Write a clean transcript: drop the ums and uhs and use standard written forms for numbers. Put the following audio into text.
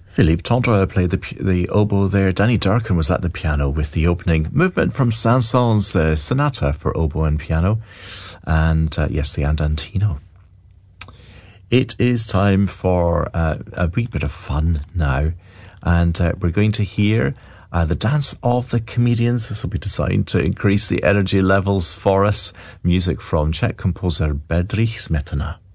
Philippe Tondre played the oboe there. Danny Durkin was at the piano with the opening movement from Saint-Saëns' Sonata for oboe and piano. And yes, the Andantino. It is time for a wee bit of fun now. And we're going to hear the Dance of the Comedians. This will be designed to increase the energy levels for us. Music from Czech composer Bedřich Smetana.